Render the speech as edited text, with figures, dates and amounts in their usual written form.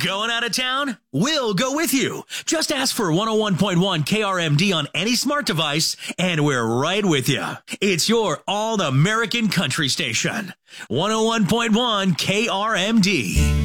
Going out of town? We'll go with you. Just ask for 101.1 KRMD on any smart device, and we're right with you. It's your all-American country station. 101.1 KRMD.